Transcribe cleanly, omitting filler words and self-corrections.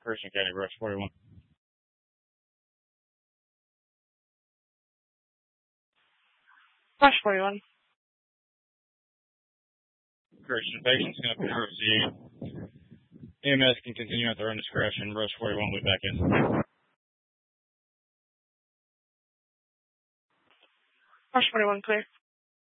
Christian County, Rush 41. Rush 41. Christian patients going to be received. EMS can continue at their own discretion. Rush 41 will be back in. Rush 41 clear.